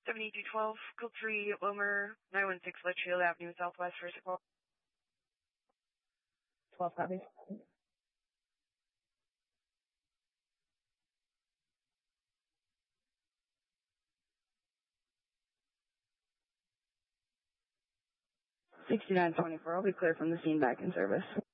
7212, code 3, Wilmer, 916 Litchfield Avenue, Southwest, first call. 12 copies. 6924, I'll be clear from the scene back in service.